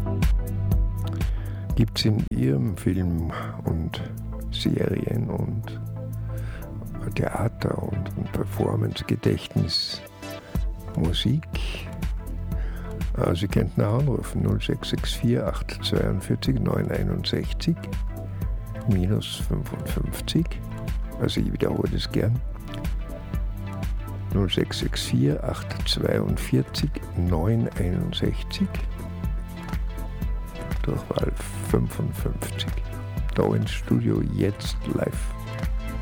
Gibt es in Ihrem Film und Serien und Theater und Performance-Gedächtnis Musik? Sie könnten auch anrufen 0664 842 961 -55. Also ich wiederhole das gern. 0664 842 961 Durchwahl 55. Da ins Studio jetzt live.